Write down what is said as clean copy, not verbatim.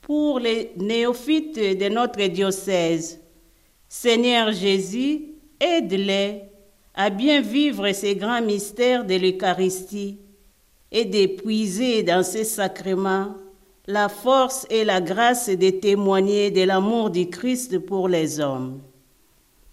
Pour les néophytes de notre diocèse, Seigneur Jésus, aide-les à bien vivre ces grands mystères de l'Eucharistie et d'épuiser dans ces sacrements la force et la grâce de témoigner de l'amour du Christ pour les hommes.